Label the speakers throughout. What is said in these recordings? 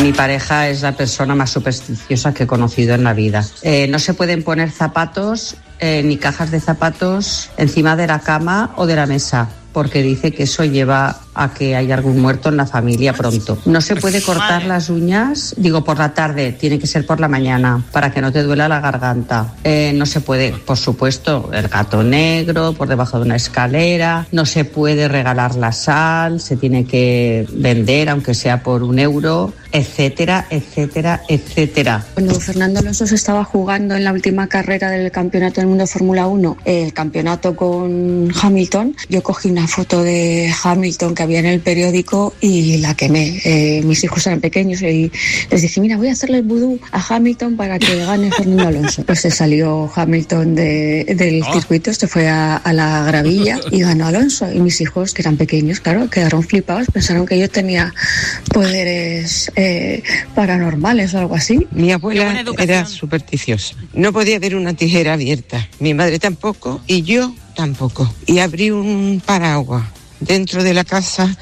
Speaker 1: Mi pareja es la persona más supersticiosa que he conocido en la vida. No se pueden poner zapatos ni cajas de zapatos encima de la cama o de la mesa, porque dice que eso lleva a que haya algún muerto en la familia pronto. No se puede cortar las uñas, digo por la tarde, tiene que ser por la mañana, para que no te duela la garganta. No se puede, por supuesto, el gato negro por debajo de una escalera, no se puede regalar la sal, se tiene que vender aunque sea por €1, etcétera, etcétera, etcétera.
Speaker 2: Cuando Fernando Alonso se estaba jugando en la última carrera del Campeonato del Mundo de Fórmula 1, el campeonato con Hamilton, yo cogí una foto de Hamilton que había en el periódico y la quemé. Mis hijos eran pequeños y les dije, mira, voy a hacerle el vudú a Hamilton para que gane Fernando Alonso. Pues se salió Hamilton del circuito, se fue a la gravilla y ganó Alonso. Y mis hijos, que eran pequeños, claro, quedaron flipados, pensaron que yo tenía poderes paranormales o algo así.
Speaker 3: Mi abuela era supersticiosa. No podía ver una tijera abierta. Mi madre tampoco y yo tampoco. Y abrí un paraguas dentro de la casa.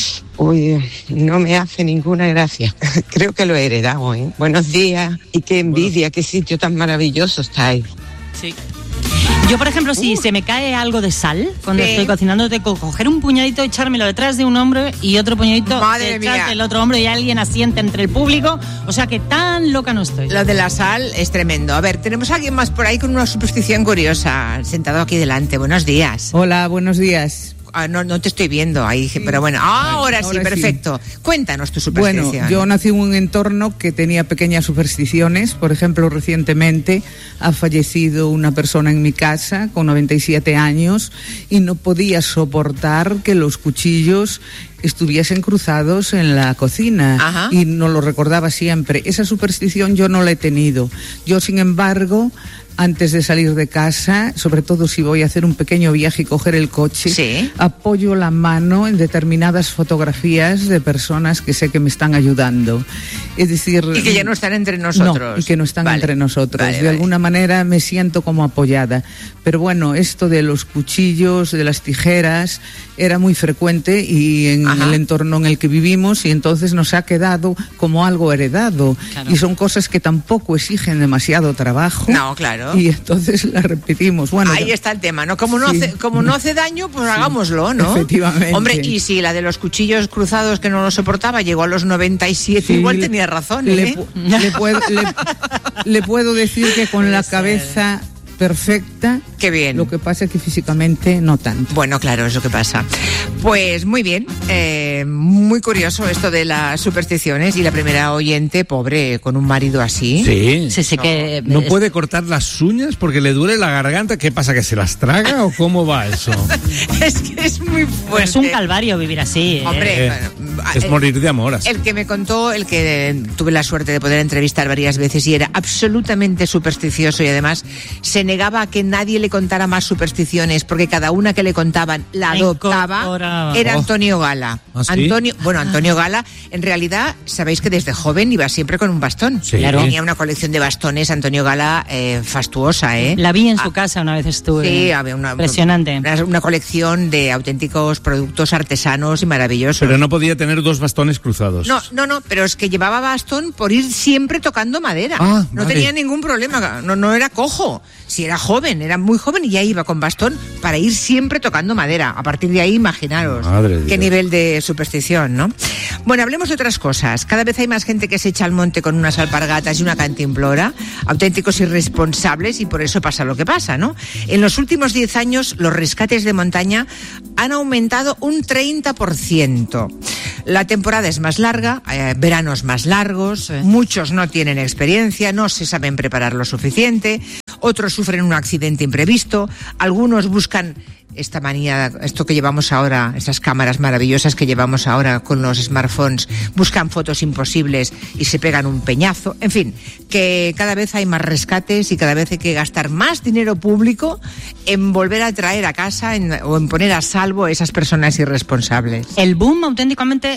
Speaker 3: Uy, no me hace ninguna gracia. Creo que lo he heredado, ¿eh? Buenos días y qué envidia, qué sitio tan maravilloso estáis.
Speaker 4: Sí. Yo, por ejemplo, si se me cae algo de sal cuando estoy cocinando, tengo que coger un puñadito, echármelo detrás de un hombro y otro puñadito detrás del otro hombro y alguien asiente entre el público. O sea que tan loca no estoy.
Speaker 5: Lo de la sal es tremendo. A ver, tenemos a alguien más por ahí con una superstición curiosa, sentado aquí delante. Buenos días.
Speaker 6: Hola, buenos días.
Speaker 5: No te estoy viendo ahí, pero bueno, ahora sí, perfecto. Sí. Cuéntanos tu superstición.
Speaker 6: Bueno, yo nací en un entorno que tenía pequeñas supersticiones. Por ejemplo, recientemente ha fallecido una persona en mi casa con 97 años y no podía soportar que los cuchillos estuviesen cruzados en la cocina. Ajá. Y no lo recordaba siempre. Esa superstición yo no la he tenido. Yo, sin embargo, antes de salir de casa, sobre todo si voy a hacer un pequeño viaje y coger el coche, ¿sí?, apoyo la mano en determinadas fotografías de personas que sé que me están ayudando. Es decir...
Speaker 5: Y que ya no están entre nosotros.
Speaker 6: No, y que no están entre nosotros. De alguna manera me siento como apoyada. Pero bueno, esto de los cuchillos, de las tijeras, era muy frecuente y en el entorno en el que vivimos, y entonces nos ha quedado como algo heredado. Claro. Y son cosas que tampoco exigen demasiado trabajo.
Speaker 5: No, claro.
Speaker 6: Y entonces la repetimos. Bueno,
Speaker 5: ahí está el tema, ¿no? Como no hace daño, pues hagámoslo, ¿no?
Speaker 6: Efectivamente.
Speaker 5: Hombre, y si la de los cuchillos cruzados que no lo soportaba llegó a los 97, sí, igual tenía razón, ¿eh?
Speaker 6: Le puedo decir que con la cabeza perfecta.
Speaker 5: Qué bien.
Speaker 6: Lo que pasa es que físicamente no tanto.
Speaker 5: Bueno, claro, es lo que pasa. Pues muy bien, muy curioso esto de las supersticiones, y la primera oyente, pobre, con un marido así.
Speaker 7: Sí, que no puede cortar las uñas porque le duele la garganta. ¿Qué pasa, que se las traga o cómo va eso?
Speaker 5: Es que es muy fuerte.
Speaker 4: Es un calvario vivir así.
Speaker 5: Hombre,
Speaker 7: es morir de amor así.
Speaker 5: El que me contó, el que tuve la suerte de poder entrevistar varias veces, y era absolutamente supersticioso, y además se negaba a que nadie le contara más supersticiones, porque cada una que le contaban la adoptaba. Era Antonio Gala.
Speaker 7: ¿Ah, sí?
Speaker 5: Antonio Gala, en realidad, sabéis que desde joven iba siempre con un bastón.
Speaker 7: Sí.
Speaker 5: Claro. Tenía una colección de bastones, Antonio Gala, fastuosa, ¿eh?
Speaker 4: La vi en su casa una vez, estuve.
Speaker 5: Sí, había
Speaker 4: impresionante.
Speaker 5: Una colección de auténticos productos artesanos y maravillosos.
Speaker 7: Pero no podía tener dos bastones cruzados.
Speaker 5: No, pero es que llevaba bastón por ir siempre tocando madera. No tenía ningún problema, no era cojo. Si era joven, era muy joven, y ya iba con bastón para ir siempre tocando madera. A partir de ahí, imaginaros qué nivel de superstición, ¿no? Bueno, hablemos de otras cosas. Cada vez hay más gente que se echa al monte con unas alpargatas y una cantimplora, auténticos irresponsables, y por eso pasa lo que pasa, ¿no? En los últimos 10 años, los rescates de montaña han aumentado un 30%. La temporada es más larga, veranos más largos, muchos no tienen experiencia, no se saben preparar lo suficiente, otros sufren un accidente imprevisto, algunos buscan esta manía, esto que llevamos ahora, estas cámaras maravillosas que llevamos ahora con los smartphones, buscan fotos imposibles y se pegan un peñazo. En fin, que cada vez hay más rescates y cada vez hay que gastar más dinero público en volver a traer a casa o en poner a salvo a esas personas irresponsables.
Speaker 4: El boom auténticamente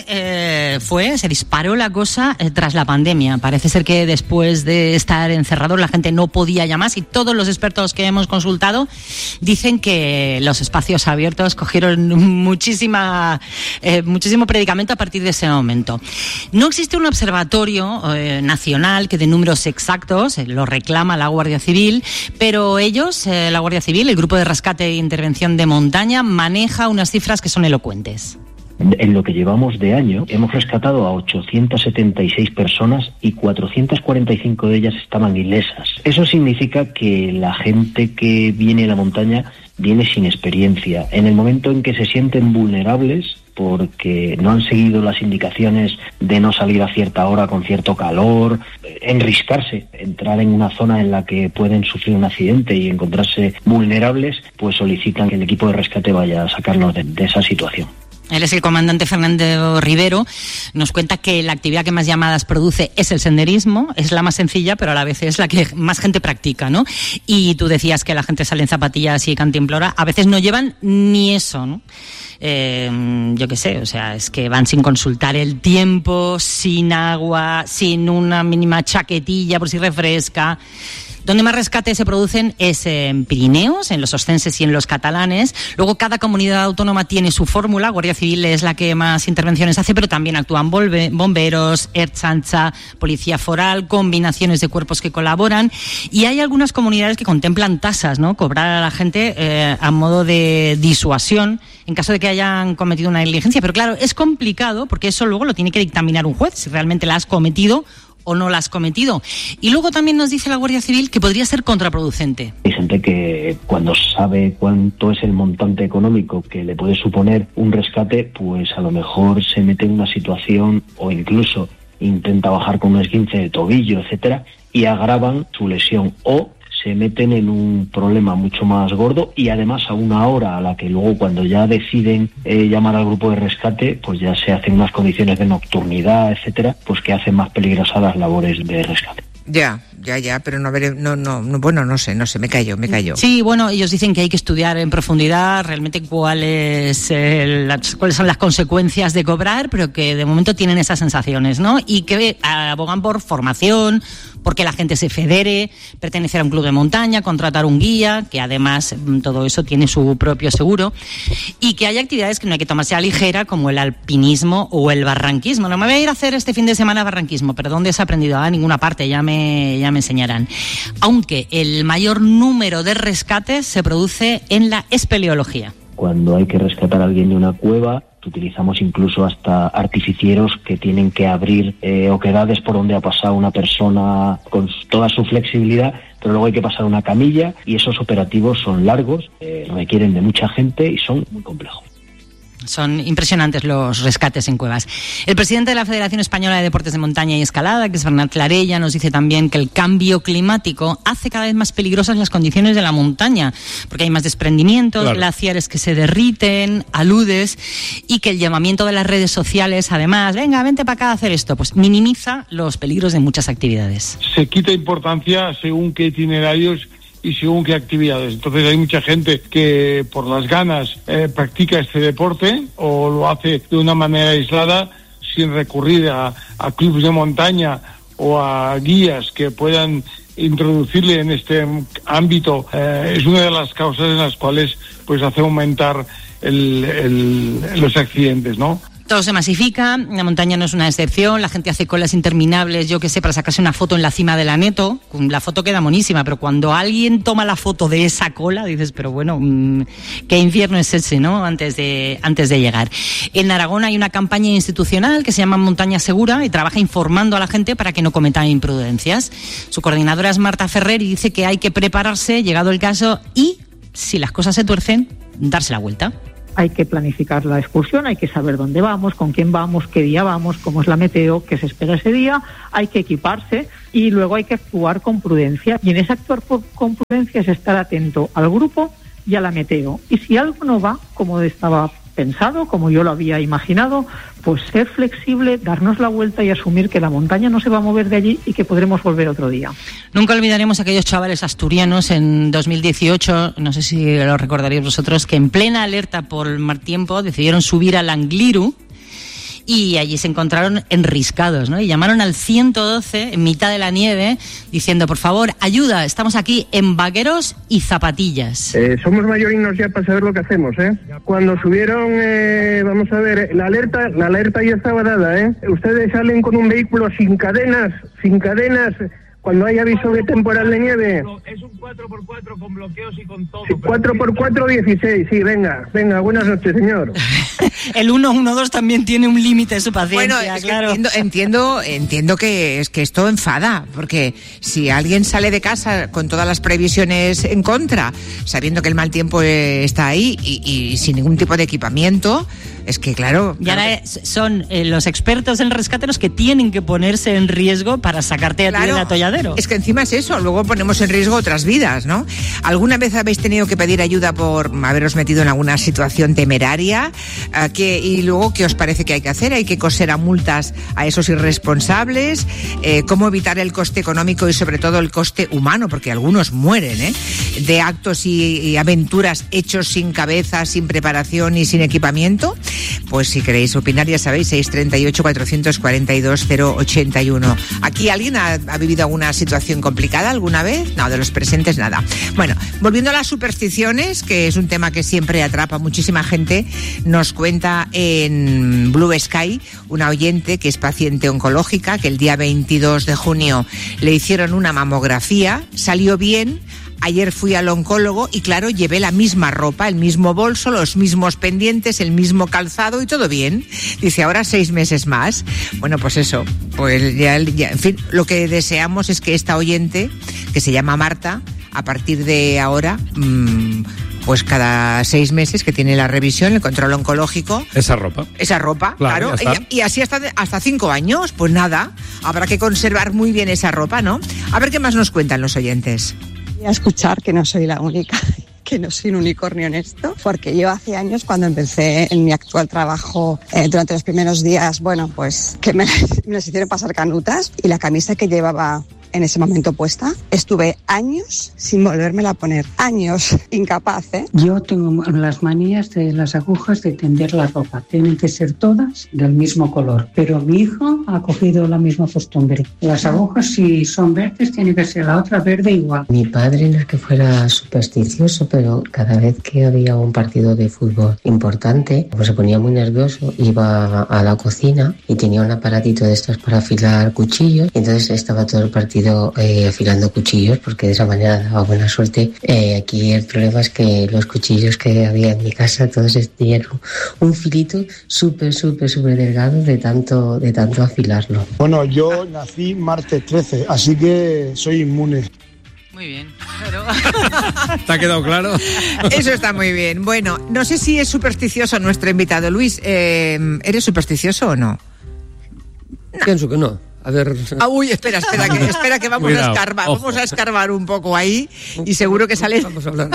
Speaker 4: se disparó la cosa tras la pandemia. Parece ser que después de estar encerrados la gente no podía ya más, y todos los expertos que hemos consultado dicen que los espacios abiertos cogieron muchísimo predicamento a partir de ese momento. No existe un observatorio nacional que dé números exactos, lo reclama la Guardia Civil, pero ellos, la Guardia Civil, el Grupo de Rescate e Intervención de Montaña, maneja unas cifras que son elocuentes.
Speaker 8: En lo que llevamos de año, hemos rescatado a 876 personas y 445 de ellas estaban ilesas. Eso significa que la gente que viene a la montaña viene sin experiencia. En el momento en que se sienten vulnerables, porque no han seguido las indicaciones de no salir a cierta hora con cierto calor, enriscarse, entrar en una zona en la que pueden sufrir un accidente y encontrarse vulnerables, pues solicitan que el equipo de rescate vaya a sacarlos de esa situación.
Speaker 4: Él es el comandante Fernando Rivero. Nos cuenta que la actividad que más llamadas produce es el senderismo, es la más sencilla, pero a la vez es la que más gente practica, ¿no? Y tú decías que la gente sale en zapatillas y cantimplora. A veces no llevan ni eso, ¿no? Yo qué sé, o sea, es que van sin consultar el tiempo, sin agua, sin una mínima chaquetilla por si refresca. Donde más rescates se producen es en Pirineos, en los oscenses y en los catalanes. Luego cada comunidad autónoma tiene su fórmula. Guardia Civil es la que más intervenciones hace, pero también actúan bomberos, Ertzaintza, Policía Foral, combinaciones de cuerpos que colaboran. Y hay algunas comunidades que contemplan tasas, ¿no? Cobrar a la gente a modo de disuasión en caso de que hayan cometido una negligencia. Pero claro, es complicado porque eso luego lo tiene que dictaminar un juez, si realmente la has cometido o no la has cometido. Y luego también nos dice la Guardia Civil que podría ser contraproducente.
Speaker 8: Hay gente que cuando sabe cuánto es el montante económico que le puede suponer un rescate, pues a lo mejor se mete en una situación o incluso intenta bajar con un esguince de tobillo, etcétera, y agravan su lesión o se meten en un problema mucho más gordo y además a una hora a la que luego cuando ya deciden llamar al grupo de rescate, pues ya se hacen unas condiciones de nocturnidad, etcétera, pues que hacen más peligrosas las labores de rescate.
Speaker 5: Ya, pero no sé, me callo.
Speaker 4: Sí, bueno, ellos dicen que hay que estudiar en profundidad realmente cuáles son las consecuencias de cobrar, pero que de momento tienen esas sensaciones, ¿no? Y que abogan por formación, porque la gente se federe, pertenecer a un club de montaña, contratar un guía, que además todo eso tiene su propio seguro, y que hay actividades que no hay que tomarse a ligera, como el alpinismo o el barranquismo. No me voy a ir a hacer este fin de semana barranquismo, pero ¿dónde se ha aprendido? A ninguna parte, ya me enseñarán. Aunque el mayor número de rescates se produce en la espeleología.
Speaker 8: Cuando hay que rescatar a alguien de una cueva, utilizamos incluso hasta artificieros que tienen que abrir oquedades por donde ha pasado una persona con toda su flexibilidad, pero luego hay que pasar una camilla y esos operativos son largos, requieren de mucha gente y son muy complejos.
Speaker 4: Son impresionantes los rescates en cuevas. El presidente de la Federación Española de Deportes de Montaña y Escalada, que es Bernat Clarella, nos dice también que el cambio climático hace cada vez más peligrosas las condiciones de la montaña, porque hay más desprendimientos, claro, glaciares que se derriten, aludes, y que el llamamiento de las redes sociales, además, venga, vente para acá a hacer esto, pues minimiza los peligros de muchas actividades.
Speaker 9: Se quita importancia según qué itinerarios y según qué actividades. Entonces hay mucha gente que por las ganas practica este deporte o lo hace de una manera aislada sin recurrir a clubes de montaña o a guías que puedan introducirle en este ámbito. Es una de las causas en las cuales pues hace aumentar los accidentes, ¿no?
Speaker 4: Todo se masifica, la montaña no es una excepción, la gente hace colas interminables, yo qué sé, para sacarse una foto en la cima de la Neto, la foto queda monísima, pero cuando alguien toma la foto de esa cola, dices, pero bueno, qué infierno es ese, ¿no? Antes de llegar. En Aragón hay una campaña institucional que se llama Montaña Segura y trabaja informando a la gente para que no cometan imprudencias. Su coordinadora es Marta Ferrer y dice que hay que prepararse, llegado el caso, y si las cosas se tuercen, darse la vuelta.
Speaker 10: Hay que planificar la excursión, hay que saber dónde vamos, con quién vamos, qué día vamos, cómo es la meteo, qué se espera ese día, hay que equiparse y luego hay que actuar con prudencia. Y en ese actuar con prudencia es estar atento al grupo y a la meteo. Y si algo no va como estaba pensado, como yo lo había imaginado, pues ser flexible, darnos la vuelta y asumir que la montaña no se va a mover de allí y que podremos volver otro día.
Speaker 4: Nunca olvidaremos a aquellos chavales asturianos en 2018, no sé si lo recordaréis vosotros, que en plena alerta por el mal tiempo decidieron subir al Angliru y allí se encontraron enriscados, ¿no? Y llamaron al 112 en mitad de la nieve diciendo, por favor, ayuda, estamos aquí en vaqueros y zapatillas.
Speaker 11: Somos mayorinos ya para saber lo que hacemos, ¿eh? Cuando subieron, vamos a ver, la alerta ya estaba dada, ¿eh? Ustedes salen con un vehículo sin cadenas, cuando hay aviso de temporal de nieve.
Speaker 12: Es un 4x4 con bloqueos y con todo.
Speaker 11: Sí, 4x4, 16, sí, venga, buenas noches, señor.
Speaker 4: El 112 también tiene un límite de su paciencia,
Speaker 5: bueno, es
Speaker 4: claro.
Speaker 5: Que entiendo que esto enfada, porque si alguien sale de casa con todas las previsiones en contra, sabiendo que el mal tiempo está ahí y sin ningún tipo de equipamiento, es que claro...
Speaker 4: Y ahora son los expertos en rescate los que tienen que ponerse en riesgo para sacarte a ti del atolladero.
Speaker 5: Es que encima es eso, luego ponemos en riesgo otras vidas, ¿no? ¿Alguna vez habéis tenido que pedir ayuda por haberos metido en alguna situación temeraria? Y luego, ¿qué os parece que hay que hacer? ¿Hay que coser a multas a esos irresponsables? ¿Cómo evitar el coste económico y sobre todo el coste humano? Porque algunos mueren, de actos y aventuras hechos sin cabeza, sin preparación y sin equipamiento. Pues si queréis opinar, ya sabéis, 638-442-081. ¿Aquí alguien ha vivido alguna situación complicada alguna vez? No, de los presentes nada. Bueno, volviendo a las supersticiones, que es un tema que siempre atrapa a muchísima gente, nos cuenta en Blue Sky una oyente que es paciente oncológica, que el día 22 de junio le hicieron una mamografía, salió bien. Ayer fui al oncólogo y claro, llevé la misma ropa, el mismo bolso, los mismos pendientes, el mismo calzado y todo bien. Dice, ahora 6 meses más. Bueno, pues eso, pues ya, en fin, lo que deseamos es que esta oyente, que se llama Marta, a partir de ahora... pues cada 6 meses que tiene la revisión, el control oncológico. Esa ropa, claro. Y así hasta 5 años, pues nada, habrá que conservar muy bien esa ropa, ¿no? A ver qué más nos cuentan los oyentes.
Speaker 13: A escuchar que no soy la única, que no soy un unicornio en esto, porque yo hace años cuando empecé en mi actual trabajo, durante los primeros días, bueno, pues que me las hicieron pasar canutas y la camisa que llevaba en ese momento puesta, estuve años sin volvérmela a poner, años, incapaz, ¿eh?
Speaker 14: Yo tengo las manías de las agujas de tender la ropa, tienen que ser todas del mismo color, pero mi hijo ha cogido la misma costumbre. Las agujas, si son verdes, tiene que ser la otra verde igual.
Speaker 15: Mi padre no es que fuera supersticioso, pero cada vez que había un partido de fútbol importante, pues se ponía muy nervioso, iba a la cocina y tenía un aparatito de estos para afilar cuchillos, y entonces estaba todo el partido afilando cuchillos, porque de esa manera daba buena suerte. Aquí el problema es que los cuchillos que había en mi casa todos tenían un filito súper delgado de tanto afilarlo.
Speaker 16: Bueno, yo nací martes 13, así que soy inmune.
Speaker 4: Muy bien, pero...
Speaker 7: ¿Te ha quedado claro?
Speaker 5: Eso está muy bien. Bueno, no sé si es supersticioso nuestro invitado. Luis, ¿eres supersticioso o no?
Speaker 17: Pienso que no. A ver...
Speaker 5: Uy, espera que vamos a escarbar. Vamos a escarbar un poco ahí y seguro que sale...
Speaker 17: Vamos a hablar.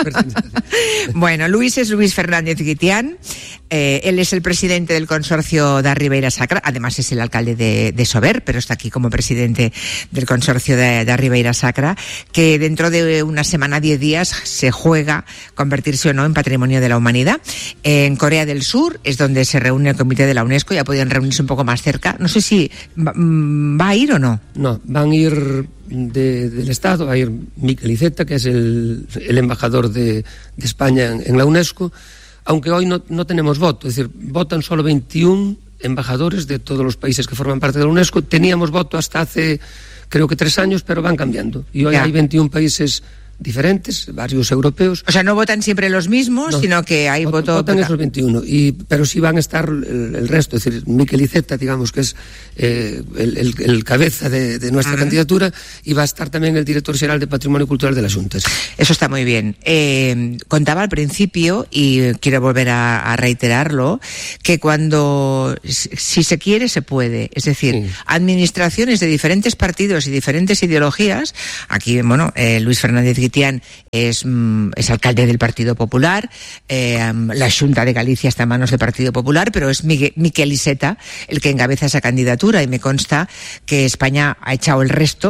Speaker 5: Bueno, Luis es Luis Fernández Guitián. Él es el presidente del consorcio de Ribeira Sacra. Además es el alcalde de Sober, pero está aquí como presidente del consorcio de Ribeira Sacra, que dentro de una semana, 10 días, se juega convertirse o no en Patrimonio de la Humanidad. En Corea del Sur es donde se reúne el comité de la UNESCO. Ya podían reunirse un poco más cerca. No sé si ¿va a ir o no?
Speaker 17: No, van a ir del Estado, va a ir Miquel Iceta, que es el embajador de España en la UNESCO, aunque hoy no tenemos voto, es decir, votan solo 21 embajadores de todos los países que forman parte de la UNESCO. Teníamos voto hasta hace, creo que 3 años, pero van cambiando. Y hoy hay 21 países diferentes, varios europeos.
Speaker 5: O sea, no votan siempre los mismos, sino que hay
Speaker 17: votan esos 21, pero sí van a estar el resto, es decir, Miquel Iceta, digamos que es el cabeza de nuestra candidatura, y va a estar también el director general de Patrimonio Cultural de las Juntas.
Speaker 5: Eso está muy bien. Contaba al principio, y quiero volver a reiterarlo, que cuando, si se quiere, se puede. Es decir, administraciones de diferentes partidos y diferentes ideologías, aquí, bueno, Luis Fernández Guitián es alcalde del Partido Popular, la Xunta de Galicia está en manos del Partido Popular, pero es Miquel Iceta el que encabeza esa candidatura, y me consta que España ha echado el resto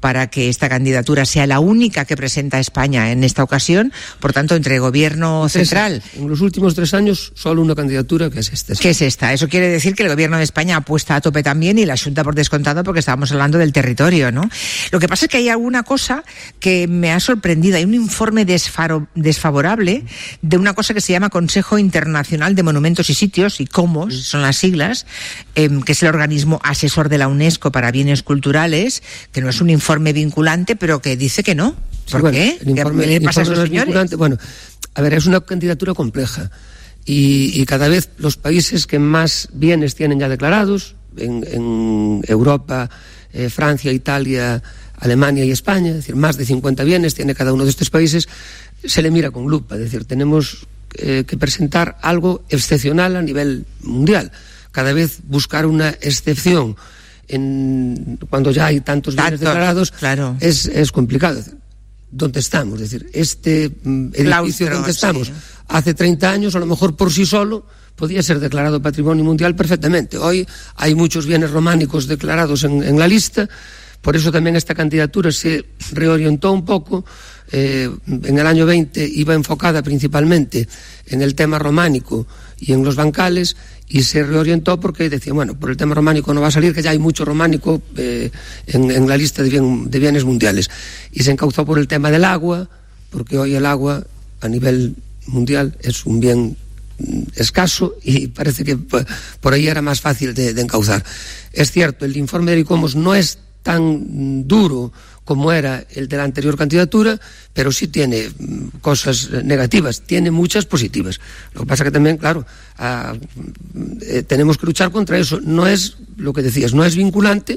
Speaker 5: para que esta candidatura sea la única que presenta España en esta ocasión. Por tanto, entre gobierno central...
Speaker 17: En los últimos 3 años, solo una candidatura, que es esta.
Speaker 5: ¿Qué es esta? Eso quiere decir que el gobierno de España apuesta a tope también, y la Xunta por descontado, porque estábamos hablando del territorio, ¿no? Lo que pasa es que hay alguna cosa que me ha sorprendido. Hay un informe desfavorable de una cosa que se llama Consejo Internacional de Monumentos y Sitios, ICOMOS, son las siglas, que es el organismo asesor de la UNESCO para bienes culturales, que no es un informe vinculante, pero que dice que no. ¿Por qué? ¿Qué le pasa a esos señores?
Speaker 17: Bueno, a ver, es una candidatura compleja, y cada vez los países que más bienes tienen ya declarados, en Europa, Francia, Italia, Alemania y España, es decir, más de 50 bienes tiene cada uno de estos países, se le mira con lupa. Es decir, tenemos que presentar algo excepcional a nivel mundial. Cada vez buscar una excepción cuando ya hay tantos bienes declarados,
Speaker 5: claro,
Speaker 17: es complicado. ¿Dónde estamos? Es decir, este edificio donde estamos, hace 30 años, a lo mejor por sí solo podía ser declarado Patrimonio Mundial perfectamente. Hoy hay muchos bienes románicos declarados en la lista. Por eso también esta candidatura se reorientó un poco. En el año 20 iba enfocada principalmente en el tema románico y en los bancales, y se reorientó porque decía, bueno, por el tema románico no va a salir, que ya hay mucho románico en la lista de bienes mundiales. Y se encauzó por el tema del agua, porque hoy el agua a nivel mundial es un bien escaso, y parece que por ahí era más fácil de encauzar. Es cierto, el informe de ICOMOS no es tan duro como era el de la anterior candidatura, pero sí tiene cosas negativas, tiene muchas positivas. Lo que pasa que también, claro, tenemos que luchar contra eso. No es, lo que decías, no es vinculante,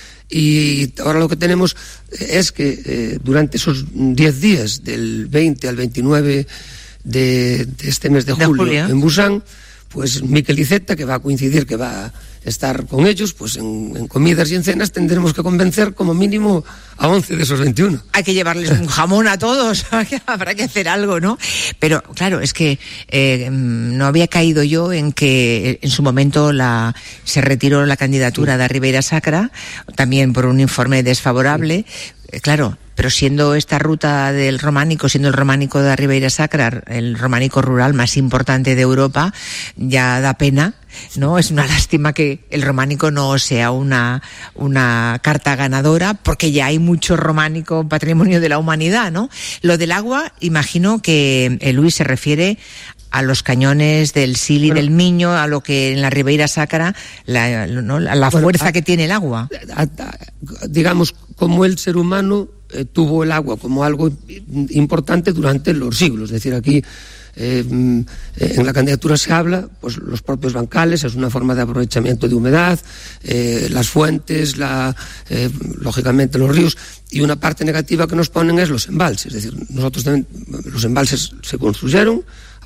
Speaker 17: y ahora lo que tenemos es que durante esos 10 días, del 20 al 29 de este mes de julio, en Busan, pues Miquel Iceta, que va a coincidir, que va a estar con ellos, pues en comidas y en cenas tendremos que convencer como mínimo a 11 de esos 21.
Speaker 5: Hay que llevarles un jamón a todos, habrá que hacer algo, ¿no? Pero claro, es que no había caído yo en que en su momento se retiró la candidatura de Ribeira Sacra, también por un informe desfavorable. Claro, pero siendo esta ruta del románico, siendo el románico de Ribeira Sacra el románico rural más importante de Europa, ya da pena, ¿no? Es una lástima que el románico no sea una carta ganadora, porque ya hay mucho románico patrimonio de la humanidad, ¿no? Lo del agua, imagino que Luis se refiere a los cañones del Sil y del Miño, a lo que en la Ribeira Sacra, la fuerza que tiene el agua.
Speaker 17: Digamos, como el ser humano tuvo el agua como algo importante durante los siglos. Es decir, aquí en la candidatura se habla, pues los propios bancales, es una forma de aprovechamiento de humedad, las fuentes, lógicamente los ríos, y una parte negativa que nos ponen es los embalses. Es decir, nosotros también, los embalses se construyeron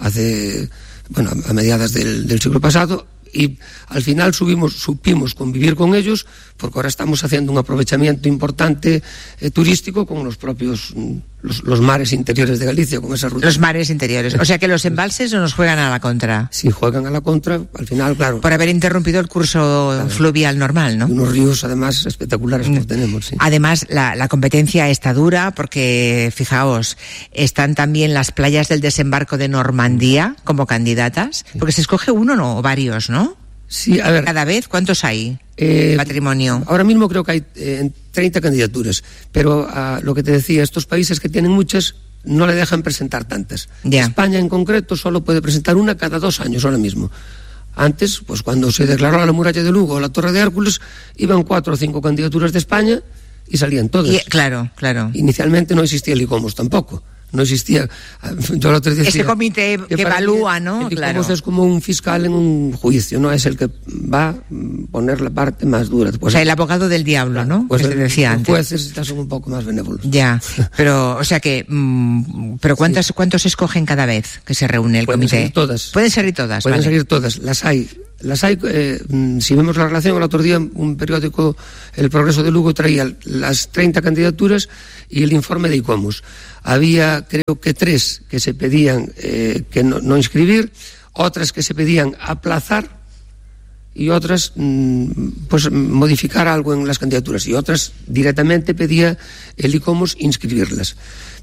Speaker 17: a mediados del siglo pasado, y al final supimos convivir con ellos, porque ahora estamos haciendo un aprovechamiento importante turístico con los propios los mares interiores de Galicia, con esa ruta.
Speaker 5: Los mares interiores. O sea que los embalses no nos juegan a la contra.
Speaker 17: Sí, juegan a la contra, al final, claro.
Speaker 5: Por haber interrumpido el curso fluvial normal, ¿no?
Speaker 17: Y unos ríos, además, espectaculares que tenemos, sí.
Speaker 5: Además, la competencia está dura, porque, fijaos, están también las playas del desembarco de Normandía como candidatas, porque se escoge uno o varios, ¿no?
Speaker 17: Sí, a ver.
Speaker 5: ¿Cada vez cuántos hay? Patrimonio.
Speaker 17: Ahora mismo creo que hay 30 candidaturas, pero lo que te decía, estos países que tienen muchas no le dejan presentar tantas.
Speaker 5: Ya.
Speaker 17: España en concreto solo puede presentar una cada 2 años ahora mismo. Antes, pues cuando se declaró la muralla de Lugo o la Torre de Hércules, iban 4 o 5 candidaturas de España y salían todas.
Speaker 5: Claro.
Speaker 17: Inicialmente no existía el ICOMOS tampoco. No existía. Yo lo decía,
Speaker 5: este comité que evalúa, ¿no?
Speaker 17: El ICOMOS es como un fiscal en un juicio, no es el que va a poner la parte más dura.
Speaker 5: Pues, o sea, el abogado del diablo, ¿no?
Speaker 17: Pues
Speaker 5: que se decía antes.
Speaker 17: Los jueces son un poco más benévolos.
Speaker 5: Ya, pero, o sea que, pero ¿cuántos escogen cada vez que se reúne el comité?
Speaker 17: Salir todas.
Speaker 5: Pueden salir todas.
Speaker 17: Pueden salir todas. Las hay, si vemos la relación, el otro día un periódico, El Progreso de Lugo, traía las 30 candidaturas y el informe de ICOMOS. Había, creo que 3 que se pedían que no inscribir, otras que se pedían aplazar y otras pues modificar algo en las candidaturas, y otras directamente pedía el ICOMOS inscribirlas.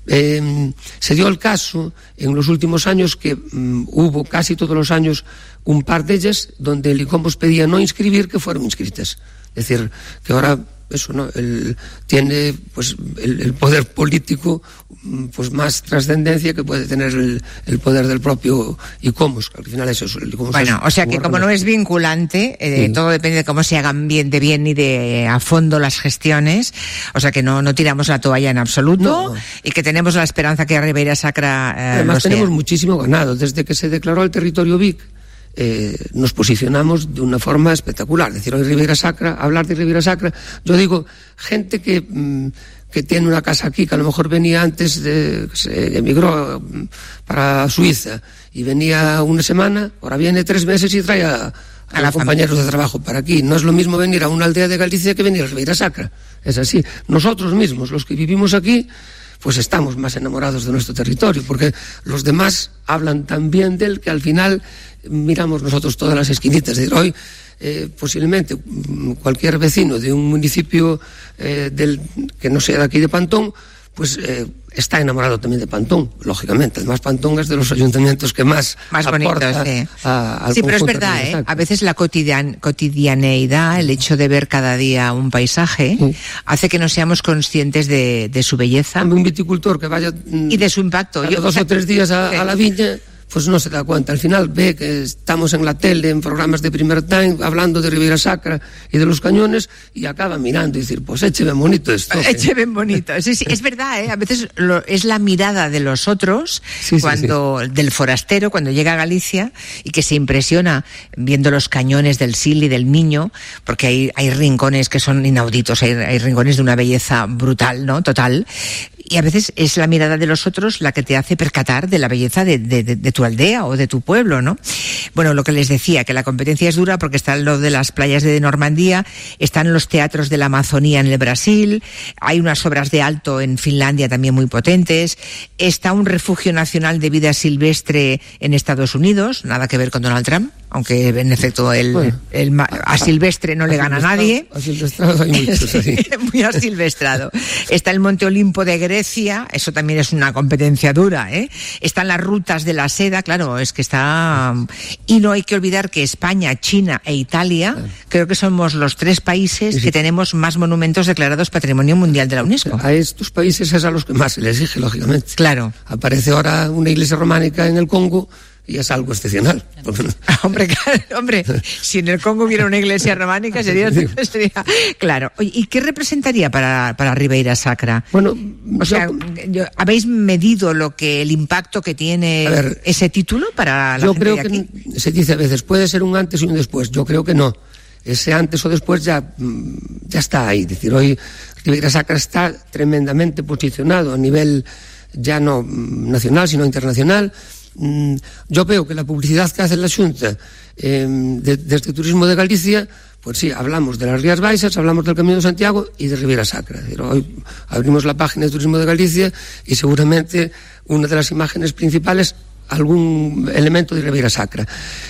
Speaker 17: Se dio el caso en los últimos años que hubo casi todos los años un par de ellas donde el ICOMOS pedía no inscribir, que fueron inscritas. Es decir, que ahora eso, ¿no? Tiene pues el poder político pues más trascendencia que puede tener el poder del propio ICOMOS, que al final es eso. El ICOMOS,
Speaker 5: bueno, o sea que como no es vinculante, sí, todo depende de cómo se hagan bien y de a fondo las gestiones, o sea que no tiramos la toalla en absoluto, no. Y que tenemos la esperanza que Ribeira Sacra
Speaker 17: además tenemos muchísimo ganado. Desde que se declaró el territorio Vic, nos posicionamos de una forma espectacular. Decir hoy Ribeira Sacra, hablar de Ribeira Sacra, yo digo, gente que tiene una casa aquí, que a lo mejor venía antes, se emigró para Suiza y venía una semana, ahora viene 3 meses y trae a los compañeros de trabajo para aquí. No es lo mismo venir a una aldea de Galicia que venir a Ribeira Sacra. Es así. Nosotros mismos, los que vivimos aquí, pues estamos más enamorados de nuestro territorio, porque los demás hablan tan bien de él que al final miramos nosotros todas las esquinitas. Es decir, hoy posiblemente cualquier vecino de un municipio que no sea de aquí de Pantón, pues está enamorado también de Pantón, lógicamente. Además, Pantón es de los ayuntamientos que más
Speaker 5: bonitos, sí. Sí, pero es verdad, a veces la cotidianeidad, el hecho de ver cada día un paisaje, hace que no seamos conscientes de su belleza.
Speaker 17: Un viticultor que vaya
Speaker 5: y de su impacto.
Speaker 17: 2 o 3 días a la viña, pues no se da cuenta. Al final ve que estamos en la tele, en programas de primer time, hablando de Ribeira Sacra y de los cañones, y acaba mirando y decir, pues eche ben bonito esto.
Speaker 5: Eche ben bonito. Sí, es verdad, a veces es la mirada de los otros, del forastero, cuando llega a Galicia, y que se impresiona viendo los cañones del Sil y del Miño, porque hay rincones que son inauditos, hay rincones de una belleza brutal, ¿no? Total. Y a veces es la mirada de los otros la que te hace percatar de la belleza de tu aldea o de tu pueblo, ¿no? Bueno, lo que les decía, que la competencia es dura porque está lo de las playas de Normandía, están los teatros de la Amazonía en el Brasil, hay unas obras de alto en Finlandia también muy potentes, está un refugio nacional de vida silvestre en Estados Unidos, nada que ver con Donald Trump, aunque en efecto a silvestre no le gana a nadie.
Speaker 17: Asilvestrado hay muchos, así.
Speaker 5: Muy asilvestrado. Está el Monte Olimpo de Grecia, eso también es una competencia dura, ¿eh? Están las rutas de la seda, claro, es que está... Y no hay que olvidar que España, China e Italia, creo que somos los 3 países que tenemos más monumentos declarados Patrimonio Mundial de la UNESCO.
Speaker 17: A estos países es a los que más se les exige, lógicamente.
Speaker 5: Claro.
Speaker 17: Aparece ahora una iglesia románica en el Congo, y es algo excepcional.
Speaker 5: Hombre, si en el Congo hubiera una iglesia románica sería claro. Oye, ¿y qué representaría para Ribeira Sacra?
Speaker 17: Bueno,
Speaker 5: o sea, ¿habéis medido el impacto que tiene ese título para la gente de aquí?
Speaker 17: Yo creo que se dice a veces, puede ser un antes y un después. Yo creo que no. Ese antes o después ya está ahí. Es decir, hoy Ribeira Sacra está tremendamente posicionado a nivel ya no nacional, sino internacional. Yo veo que la publicidad que hace la Xunta desde Turismo de Galicia, pues sí, hablamos de las Rías Baixas, hablamos del Camino de Santiago y de Ribeira Sacra. Hoy abrimos la página de Turismo de Galicia y seguramente una de las imágenes principales, algún elemento de Ribeira Sacra.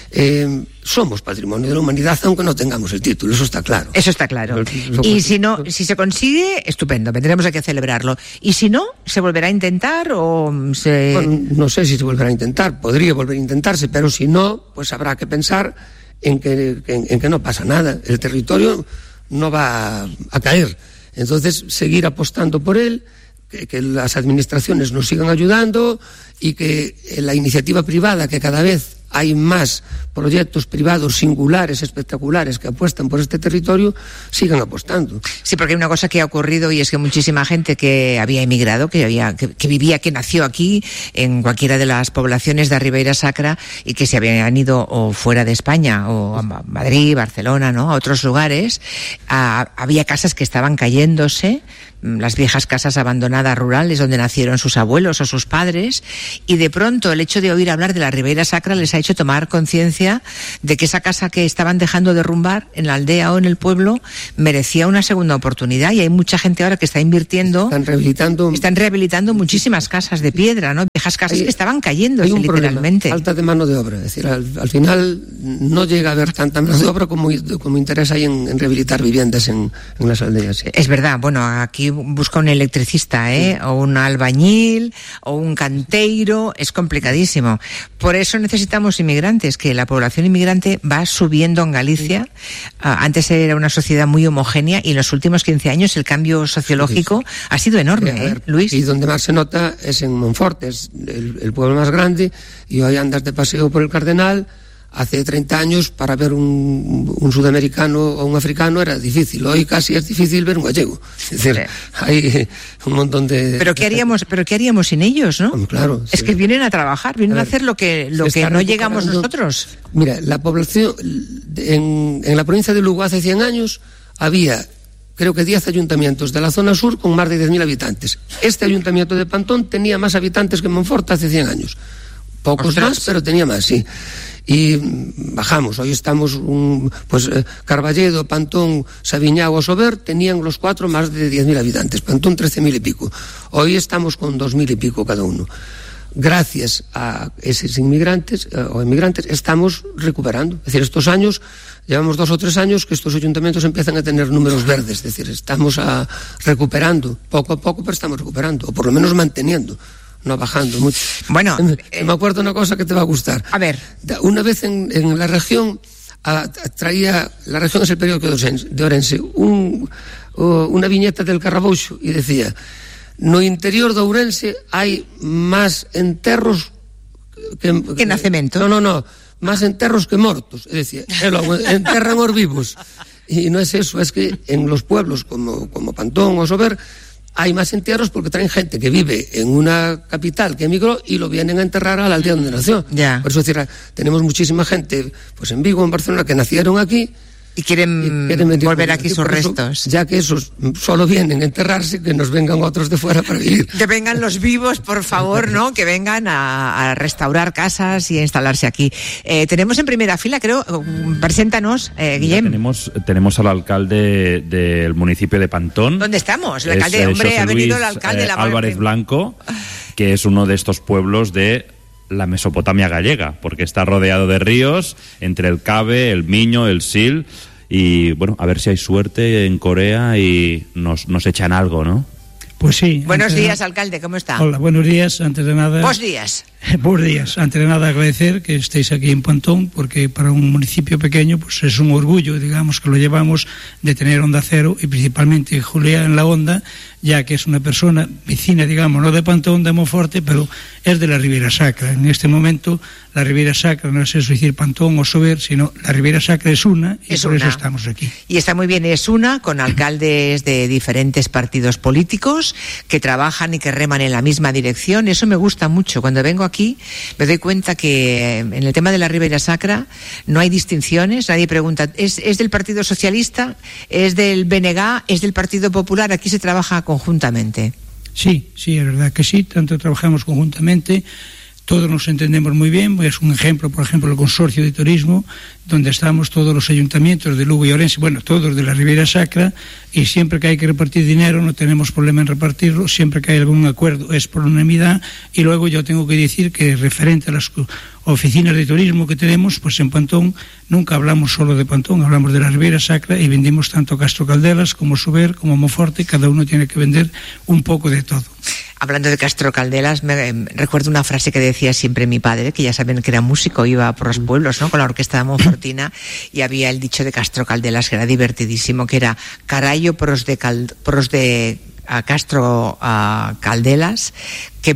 Speaker 17: Somos patrimonio de la humanidad, aunque no tengamos el título, eso está claro.
Speaker 5: Eso está claro. Y si se consigue, estupendo, vendremos aquí a celebrarlo. Y si no, ¿se volverá a intentar o se...?
Speaker 17: Bueno, no sé si se volverá a intentar, podría volver a intentarse, pero si no, pues habrá que pensar en que no pasa nada. El territorio no va a caer. Entonces, seguir apostando por él, que las administraciones nos sigan ayudando y que la iniciativa privada, que cada vez hay más proyectos privados singulares, espectaculares, que apuestan por este territorio, sigan apostando.
Speaker 5: Sí, porque hay una cosa que ha ocurrido y es que muchísima gente que había emigrado, que vivía, que nació aquí, en cualquiera de las poblaciones de Ribeira Sacra, y que se habían ido o fuera de España, o a Madrid, Barcelona, ¿no?, a otros lugares, había casas que estaban cayéndose, las viejas casas abandonadas rurales donde nacieron sus abuelos o sus padres, y de pronto el hecho de oír hablar de la Ribeira Sacra les ha ha hecho tomar conciencia de que esa casa que estaban dejando derrumbar en la aldea o en el pueblo merecía una segunda oportunidad, y hay mucha gente ahora que está invirtiendo. Están rehabilitando muchísimas casas de piedra, ¿no? Viejas casas que estaban cayendo literalmente.
Speaker 17: Falta de mano de obra, es decir, al final no llega a haber tanta mano de obra como interés hay en rehabilitar viviendas en las aldeas.
Speaker 5: Es verdad, bueno, aquí busca un electricista, o un albañil, o un canteiro, es complicadísimo. Por eso necesitamos inmigrantes, que la población inmigrante va subiendo en Galicia. Antes era una sociedad muy homogénea y en los últimos 15 años el cambio sociológico ha sido enorme, Luis.
Speaker 17: Y donde más se nota es en Monforte, es el pueblo más grande, y hoy andas de paseo por el Cardenal. Hace 30 años para ver un sudamericano o un africano era difícil. Hoy casi es difícil ver un gallego. Es decir, hay un montón de...
Speaker 5: ¿Pero qué haríamos sin ellos, no?
Speaker 17: Claro.
Speaker 5: Es que vienen a trabajar, vienen a hacer lo que no llegamos nosotros.
Speaker 17: Mira, la población en la provincia de Lugo hace 100 años había, creo que 10 ayuntamientos de la zona sur con más de 10.000 habitantes. Este ayuntamiento de Pantón tenía más habitantes que Monforte hace 100 años. Pocos más, pero tenía más, sí. Y bajamos, hoy estamos, Carballedo, Pantón, Sabiñao o Sober tenían los 4 más de 10.000 habitantes, Pantón 13.000 y pico. Hoy estamos con 2.000 y pico cada uno. Gracias a esos inmigrantes o inmigrantes estamos recuperando. Es decir, estos años, llevamos 2 o 3 años que estos ayuntamientos empiezan a tener números verdes. Es decir, estamos recuperando, poco a poco, pero estamos recuperando, o por lo menos manteniendo. No bajando mucho.
Speaker 5: Bueno,
Speaker 17: me acuerdo una cosa que te va a gustar.
Speaker 5: A ver.
Speaker 17: Una vez en la región, traía, la región es el periódico de Ourense, una viñeta del Carrabouxo y decía: no interior de Ourense hai máis enterros
Speaker 5: que nacementos.
Speaker 17: No, máis enterros que mortos. É dicir, enterran os vivos. Y no es eso, es que en los pueblos como Pantón o Sober hay más entierros porque traen gente que vive en una capital que emigró y lo vienen a enterrar a la aldea donde nació. Por eso, es decir, tenemos muchísima gente, pues en Vigo, en Barcelona, que nacieron aquí
Speaker 5: y quieren volver aquí sus restos.
Speaker 17: Ya que esos solo vienen a enterrarse, que nos vengan otros de fuera para vivir.
Speaker 5: Que vengan los vivos, por favor, ¿no? Que vengan a restaurar casas y a instalarse aquí. Tenemos en primera fila, creo, preséntanos, Guillem.
Speaker 18: Tenemos al alcalde del municipio de Pantón.
Speaker 5: ¿Dónde estamos? El alcalde, ha venido el alcalde.
Speaker 18: Álvarez Blanco, que es uno de estos pueblos de la Mesopotamia gallega, porque está rodeado de ríos, entre el Cabe, el Miño, el Sil, y bueno, a ver si hay suerte en Corea y nos echan algo, ¿no?
Speaker 19: Pues sí.
Speaker 5: Buenos días, alcalde, ¿cómo está?
Speaker 19: Hola, buenos días, antes de nada...
Speaker 5: Buenos días.
Speaker 19: Buenos días. Antes de nada agradecer que estéis aquí en Pantón, porque para un municipio pequeño pues es un orgullo, digamos, que lo llevamos de tener Onda Cero, y principalmente Julián en la Onda, ya que es una persona vecina, digamos, no de Pantón, de Monforte, pero es de la Ribeira Sacra. En este momento la Ribeira Sacra no es eso, decir Pantón o Sober, sino la Ribeira Sacra es una, y por eso estamos aquí.
Speaker 5: Y está muy bien, es una, con alcaldes de diferentes partidos políticos que trabajan y que reman en la misma dirección. Eso me gusta mucho. Cuando vengo aquí me doy cuenta que en el tema de la Ribeira Sacra no hay distinciones, nadie pregunta, ¿es del Partido Socialista? ¿Es del BNG? ¿Es del Partido Popular? Aquí se trabaja conjuntamente.
Speaker 19: Sí, es verdad que sí, tanto trabajamos conjuntamente, todos nos entendemos muy bien. Es un ejemplo, por ejemplo, el consorcio de turismo, donde estamos todos los ayuntamientos de Lugo y Ourense, bueno, todos de la Ribeira Sacra, y siempre que hay que repartir dinero no tenemos problema en repartirlo, siempre que hay algún acuerdo es por unanimidad. Y luego yo tengo que decir que referente a las oficinas de turismo que tenemos, pues en Pantón nunca hablamos solo de Pantón, hablamos de la Ribeira Sacra y vendimos tanto Castro Caldelas como Sober como Monforte, cada uno tiene que vender un poco de todo.
Speaker 5: Hablando de Castro Caldelas, me recuerdo una frase que decía siempre mi padre, que ya saben que era músico, iba por los pueblos, ¿no?, con la orquesta de Monfortina, y había el dicho de Castro Caldelas que era divertidísimo, que era: carallo pros de Castro Caldelas, que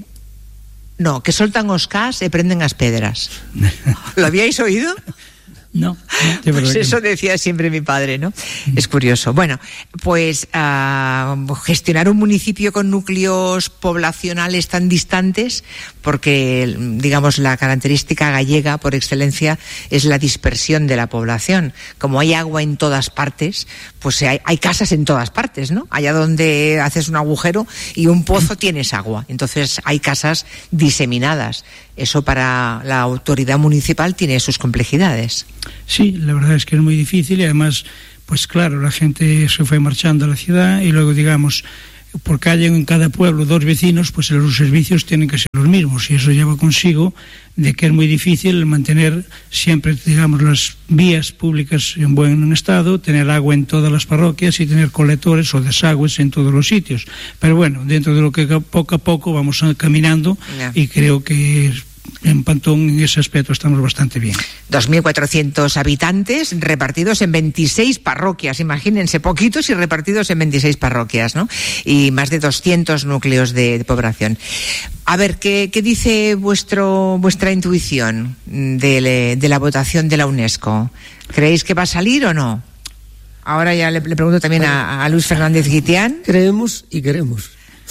Speaker 5: soltan os cas e prenden as pedras. ¿Lo habíais oído?
Speaker 19: No,
Speaker 5: pues eso decía siempre mi padre, ¿no? Es curioso. Bueno, pues gestionar un municipio con núcleos poblacionales tan distantes, porque, digamos, la característica gallega por excelencia es la dispersión de la población. Como hay agua en todas partes, pues hay casas en todas partes, ¿no? Allá donde haces un agujero y un pozo tienes agua. Entonces hay casas diseminadas. Eso para la autoridad municipal tiene sus complejidades.
Speaker 19: Sí, la verdad es que es muy difícil y además, pues claro, la gente se fue marchando a la ciudad y luego, digamos, porque hay en cada pueblo 2 vecinos, pues los servicios tienen que ser los mismos y eso lleva consigo de que es muy difícil mantener siempre, digamos, las vías públicas en buen estado, tener agua en todas las parroquias y tener colectores o desagües en todos los sitios. Pero bueno, dentro de lo que poco a poco vamos caminando y creo que en Pantón en ese aspecto estamos bastante bien.
Speaker 5: 2.400 habitantes repartidos en 26 parroquias, imagínense, poquitos y repartidos en 26 parroquias, ¿no? Y más de 200 núcleos de población. A ver, ¿qué dice vuestra intuición de la votación de la UNESCO? ¿Creéis que va a salir o no? Ahora ya le pregunto también a Luis Fernández Guitián.
Speaker 17: Creemos y queremos.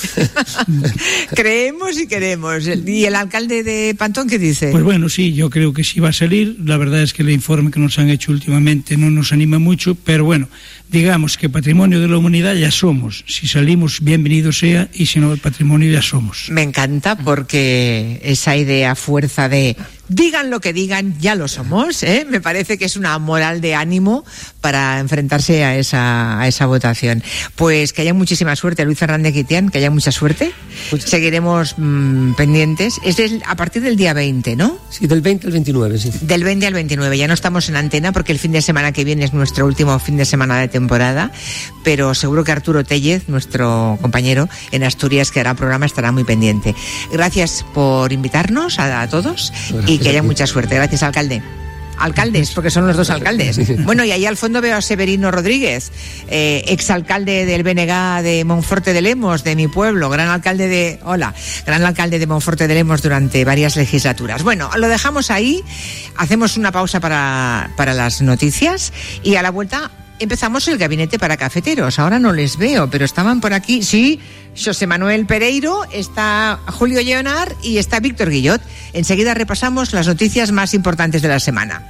Speaker 5: Creemos y queremos. ¿Y el alcalde de Pantón qué dice?
Speaker 19: Pues bueno, sí, yo creo que sí va a salir. La verdad es que el informe que nos han hecho últimamente no nos anima mucho, pero bueno, digamos que patrimonio de la humanidad ya somos. Si salimos, bienvenido sea, y si no, el patrimonio ya somos.
Speaker 5: Me encanta porque esa idea fuerza de digan lo que digan, ya lo somos, ¿eh? Me parece que es una moral de ánimo para enfrentarse a esa votación. Pues que haya muchísima suerte, Luis Fernández Guitián, que haya mucha suerte. Seguiremos pendientes. Es a partir del día 20, ¿no?
Speaker 17: Sí, del 20 al 29, sí.
Speaker 5: Del 20 al 29. Ya no estamos en antena porque el fin de semana que viene es nuestro último fin de semana de temporada, pero seguro que Arturo Tellez, nuestro compañero en Asturias que hará programa, estará muy pendiente. Gracias por invitarnos a todos. Gracias. Y que haya mucha suerte. Gracias, alcalde. Alcaldes, porque son los 2 alcaldes. Bueno, y ahí al fondo veo a Severino Rodríguez, exalcalde del BNG de Monforte de Lemos, de mi pueblo, gran alcalde de Monforte de Lemos durante varias legislaturas. Bueno, lo dejamos ahí, hacemos una pausa para las noticias y a la vuelta empezamos el gabinete para cafeteros. Ahora no les veo, pero estaban por aquí. Sí, José Manuel Pereiro, está Julio Leonard y está Víctor Guillot. Enseguida repasamos las noticias más importantes de la semana.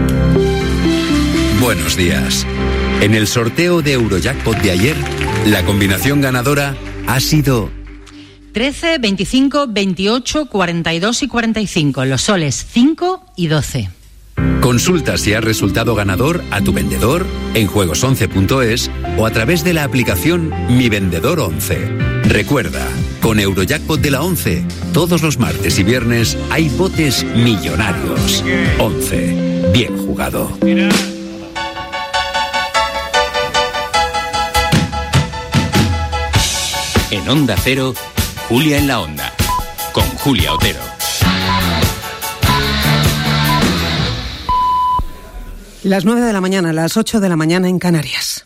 Speaker 20: Buenos días. En el sorteo de Eurojackpot de ayer, la combinación ganadora ha sido
Speaker 4: 13, 25, 28, 42 y 45. Los soles 5 y 12.
Speaker 20: Consulta si has resultado ganador a tu vendedor en juegos11.es o a través de la aplicación Mi Vendedor 11. Recuerda, con Eurojackpot de la 11, todos los martes y viernes hay botes millonarios. 11. Bien jugado.
Speaker 21: En Onda Cero, Julia en la Onda, con Julia Otero.
Speaker 22: Las 9 de la mañana, las 8 de la mañana en Canarias.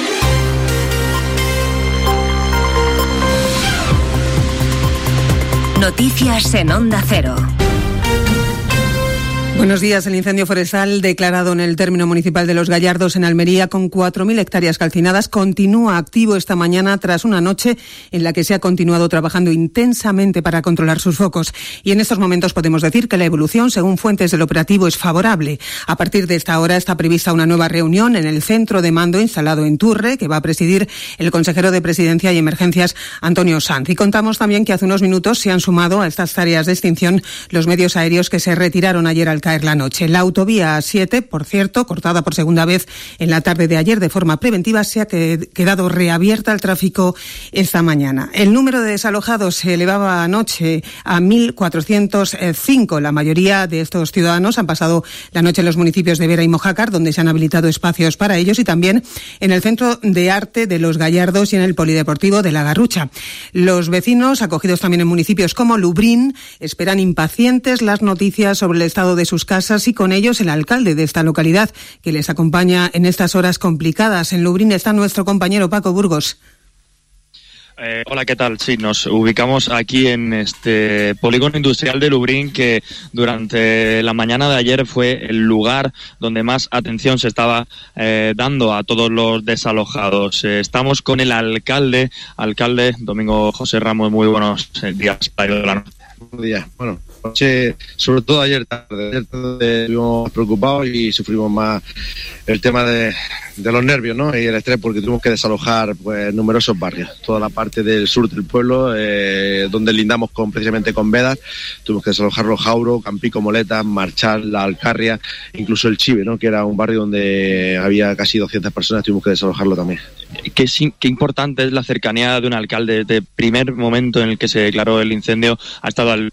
Speaker 23: Noticias en Onda Cero.
Speaker 22: Buenos días. El incendio forestal declarado en el término municipal de Los Gallardos, en Almería, con 4.000 hectáreas calcinadas, continúa activo esta mañana tras una noche en la que se ha continuado trabajando intensamente para controlar sus focos. Y en estos momentos podemos decir que la evolución, según fuentes del operativo, es favorable. A partir de esta hora está prevista una nueva reunión en el centro de mando instalado en Turre, que va a presidir el consejero de Presidencia y Emergencias, Antonio Sanz. Y contamos también que hace unos minutos se han sumado a estas tareas de extinción los medios aéreos que se retiraron ayer al caer la noche. La autovía 7, por cierto, cortada por segunda vez en la tarde de ayer de forma preventiva, se ha quedado reabierta al tráfico esta mañana. El número de desalojados se elevaba anoche a 1.405. La mayoría de estos ciudadanos han pasado la noche en los municipios de Vera y Mojácar, donde se han habilitado espacios para ellos, y también en el Centro de Arte de Los Gallardos y en el Polideportivo de La Garrucha. Los vecinos, acogidos también en municipios como Lubrín, esperan impacientes las noticias sobre el estado de sus casas, y con ellos el alcalde de esta localidad, que les acompaña en estas horas complicadas. En Lubrín está nuestro compañero Paco Burgos.
Speaker 1: Hola, ¿qué tal? Sí, nos ubicamos aquí en este polígono industrial de Lublin, que durante la mañana de ayer fue el lugar donde más atención se estaba dando a todos los desalojados. Estamos con el alcalde Domingo José Ramos. Muy buenos días.
Speaker 2: Buenos días. Bueno, sobre todo ayer tarde estuvimos preocupados y sufrimos más el tema de los nervios, ¿no? Y el estrés, porque tuvimos que desalojar pues numerosos barrios, toda la parte del sur del pueblo, donde lindamos precisamente con Vedas. Tuvimos que desalojar Los Jauros, Campico, Moletas, Marchal, La Alcarria, incluso el Chive, ¿no? Que era un barrio donde había casi 200 personas, tuvimos que desalojarlo también.
Speaker 1: Qué importante es la cercanía de un alcalde. Desde el primer momento en el que se declaró el incendio ha estado al